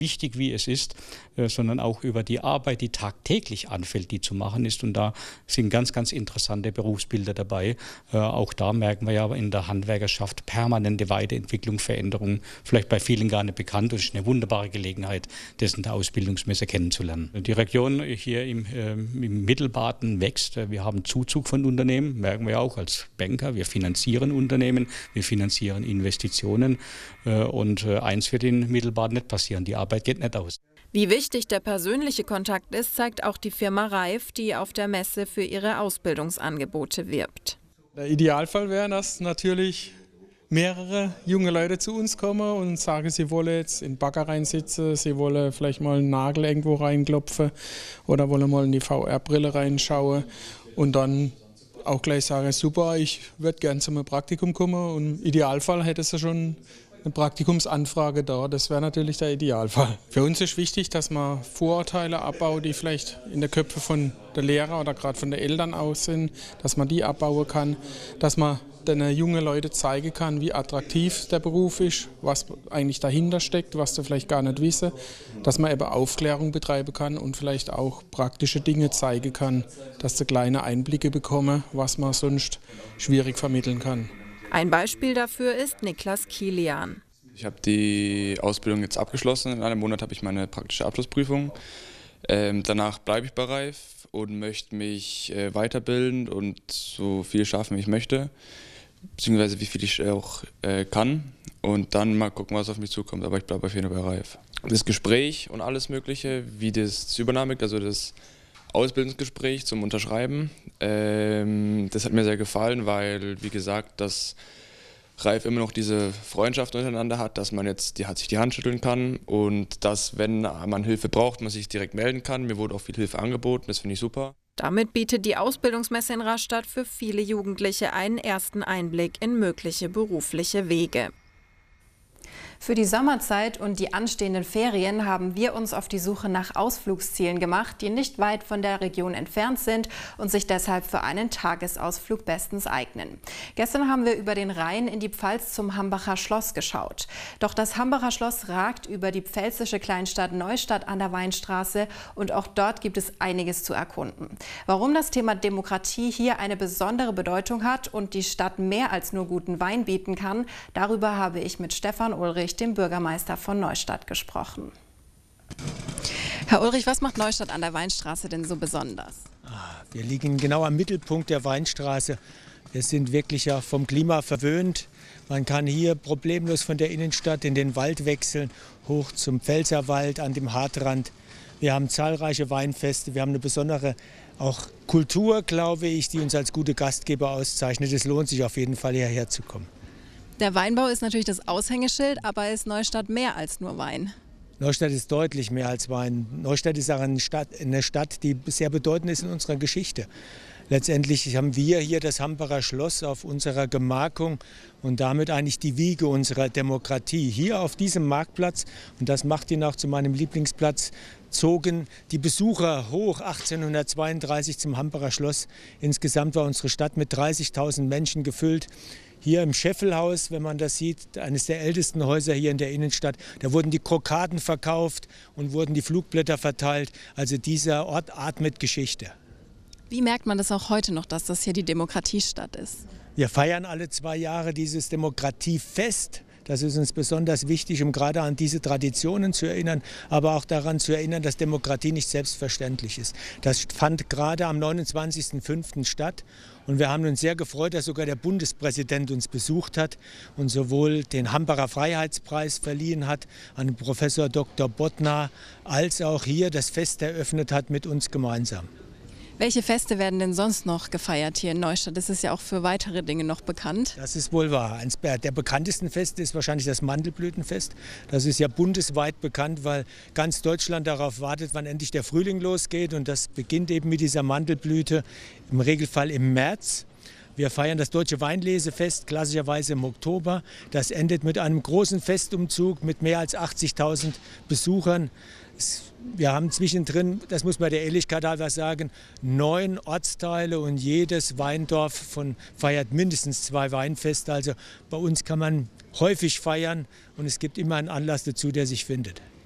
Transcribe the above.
wichtig wie es ist, sondern auch über die Arbeit, die tagtäglich anfällt, die zu machen ist. Und da sind ganz, ganz interessante Berufsbilder dabei. Auch da merken wir ja in der Handwerkerschaft permanente Weiterentwicklung, Veränderung, vielleicht bei vielen gar nicht bekannt. Und es ist eine wunderbare Gelegenheit, das in der Ausbildungsmesse kennenzulernen. Die Region hier im Mittelbaden wächst. Wir haben Zuzug von Unternehmen, merken wir auch als Banker. Wir finanzieren Unternehmen, wir finanzieren Investitionen. Und eins wird in Mittelbaden nicht passieren, die Arbeit geht nicht aus. Wie wichtig der persönliche Kontakt ist, zeigt auch die Firma Reif, die auf der Messe für ihre Ausbildungsangebote wirbt. Der Idealfall wäre, dass natürlich mehrere junge Leute zu uns kommen und sagen, sie wollen jetzt in den Bagger reinsitzen, sie wollen vielleicht mal einen Nagel irgendwo reinklopfen oder wollen mal in die VR-Brille reinschauen und dann auch gleich sagen, super, ich würde gerne zum Praktikum kommen und im Idealfall hätte sie schon eine Praktikumsanfrage da. Das wäre natürlich der Idealfall. Für uns ist wichtig, dass man Vorurteile abbaut, die vielleicht in den Köpfen von der Lehrer oder gerade von den Eltern aus sind, dass man die abbauen kann, dass man den jungen Leuten zeigen kann, wie attraktiv der Beruf ist, was eigentlich dahinter steckt, was sie vielleicht gar nicht wissen, dass man eben Aufklärung betreiben kann und vielleicht auch praktische Dinge zeigen kann, dass sie kleine Einblicke bekommen, was man sonst schwierig vermitteln kann. Ein Beispiel dafür ist Niklas Kilian. Ich habe die Ausbildung jetzt abgeschlossen. In einem Monat habe ich meine praktische Abschlussprüfung. Danach bleibe ich bei Reif und möchte mich weiterbilden und so viel schaffen, wie ich möchte, beziehungsweise wie viel ich auch kann. Und dann mal gucken, was auf mich zukommt. Aber ich bleibe auf jeden Fall bei Reif. Das Gespräch und alles Mögliche, wie das Übernahme, also das Ausbildungsgespräch zum Unterschreiben. Das hat mir sehr gefallen, weil, wie gesagt, dass Reif immer noch diese Freundschaft untereinander hat, dass man jetzt sich die Hand schütteln kann und dass, wenn man Hilfe braucht, man sich direkt melden kann. Mir wurde auch viel Hilfe angeboten, das finde ich super. Damit bietet die Ausbildungsmesse in Rastatt für viele Jugendliche einen ersten Einblick in mögliche berufliche Wege. Für die Sommerzeit und die anstehenden Ferien haben wir uns auf die Suche nach Ausflugszielen gemacht, die nicht weit von der Region entfernt sind und sich deshalb für einen Tagesausflug bestens eignen. Gestern haben wir über den Rhein in die Pfalz zum Hambacher Schloss geschaut. Doch das Hambacher Schloss ragt über die pfälzische Kleinstadt Neustadt an der Weinstraße und auch dort gibt es einiges zu erkunden. Warum das Thema Demokratie hier eine besondere Bedeutung hat und die Stadt mehr als nur guten Wein bieten kann, darüber habe ich mit Stefan Ulrich, dem Bürgermeister von Neustadt, gesprochen. Herr Ulrich, was macht Neustadt an der Weinstraße denn so besonders? Wir liegen genau am Mittelpunkt der Weinstraße. Wir sind wirklich ja vom Klima verwöhnt. Man kann hier problemlos von der Innenstadt in den Wald wechseln, hoch zum Pfälzerwald an dem Hartrand. Wir haben zahlreiche Weinfeste, wir haben eine besondere auch Kultur, glaube ich, die uns als gute Gastgeber auszeichnet. Es lohnt sich auf jeden Fall, hierher zu kommen. Der Weinbau ist natürlich das Aushängeschild, aber ist Neustadt mehr als nur Wein? Neustadt ist deutlich mehr als Wein. Neustadt ist auch eine Stadt, die sehr bedeutend ist in unserer Geschichte. Letztendlich haben wir hier das Hambacher Schloss auf unserer Gemarkung und damit eigentlich die Wiege unserer Demokratie. Hier auf diesem Marktplatz, und das macht ihn auch zu meinem Lieblingsplatz, zogen die Besucher hoch 1832 zum Hambacher Schloss. Insgesamt war unsere Stadt mit 30.000 Menschen gefüllt. Hier im Scheffelhaus, wenn man das sieht, eines der ältesten Häuser hier in der Innenstadt, da wurden die Krokaten verkauft und wurden die Flugblätter verteilt. Also dieser Ort atmet Geschichte. Wie merkt man das auch heute noch, dass das hier die Demokratiestadt ist? Wir feiern alle 2 Jahre dieses Demokratiefest. Das ist uns besonders wichtig, um gerade an diese Traditionen zu erinnern, aber auch daran zu erinnern, dass Demokratie nicht selbstverständlich ist. Das fand gerade am 29.05. statt und wir haben uns sehr gefreut, dass sogar der Bundespräsident uns besucht hat und sowohl den Hambacher Freiheitspreis verliehen hat an Professor Dr. Bottner, als auch hier das Fest eröffnet hat mit uns gemeinsam. Welche Feste werden denn sonst noch gefeiert hier in Neustadt? Das ist ja auch für weitere Dinge noch bekannt. Das ist wohl wahr. Eines der bekanntesten Feste ist wahrscheinlich das Mandelblütenfest. Das ist ja bundesweit bekannt, weil ganz Deutschland darauf wartet, wann endlich der Frühling losgeht. Und das beginnt eben mit dieser Mandelblüte, im Regelfall im März. Wir feiern das Deutsche Weinlesefest klassischerweise im Oktober. Das endet mit einem großen Festumzug mit mehr als 80.000 Besuchern. Wir haben zwischendrin, das muss man der Ehrlichkeit halber sagen, 9 Ortsteile und jedes Weindorf feiert mindestens 2 Weinfeste. Also bei uns kann man häufig feiern und es gibt immer einen Anlass dazu, der sich findet.